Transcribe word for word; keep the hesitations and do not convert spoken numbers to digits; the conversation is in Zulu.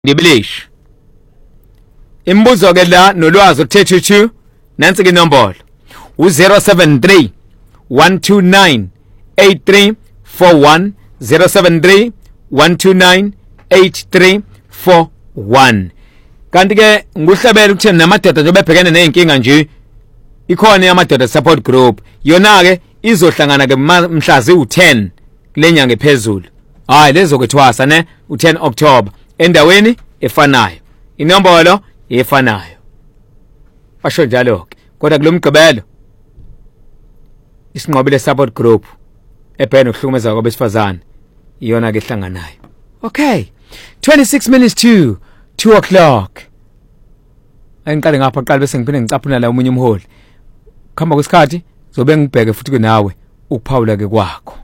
Ngibilish. Imbuzo ke la nolwazi oluthethu nansi ke inombolo u zero seven three one two nine eight three four one zero seven three one two nine eight three four one. Kanti ke nguhlabela ukuthena namadoda nje bebhekene nezinkinga nje ikhona yamadoda support group yona ke izohlangana ke mhlazi u ten kulenyanga ephezulu. Hayi lezo kwethwasa ne u ten October endaweni efanayo. Inombolo efanayo. Basho njalo ke kodwa kulomgqibelo isinqobile support group ebhena ukuhlukumeza kwabesifazane iyona ke ehlanganayo. Okay. twenty-six minutes to two o'clock. Angiqale ngapha qala bese ngiphinde ngicaphuna la umunye umholi. Khamba kwesikhathi zobe ngibheke futhi ke nawe ukuphawula ke kwakho.